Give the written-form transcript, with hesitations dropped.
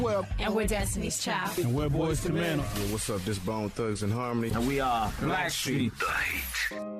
Well, and we're Destiny's Child. And we're Boyz II Men. Yeah, what's up? This Bone Thugs and Harmony. And we are Blackstreet. The Heat.